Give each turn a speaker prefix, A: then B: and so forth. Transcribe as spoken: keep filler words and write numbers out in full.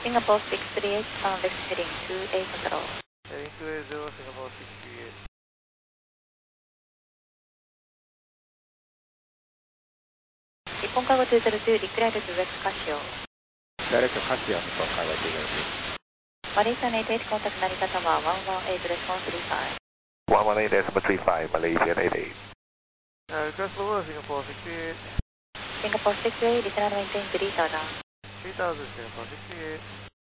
A: Singapore six three eight, convex heading two eight zero.
B: Heading two eight zero, Singapore six three eight.
A: Nippon Cargo two zero two, declared direct Casio.
C: Direct Casio to Cargo two zero two.
A: Malaysian eight eight, contact Narita Tower one one eight decimal three five.
D: one one eight decimal three five, Malaysian eight eight.
B: Uh, request lower, Singapore six three eight.
A: Singapore six three eight, descend and maintain three thousand.
B: three thousand, Singapore six three eight.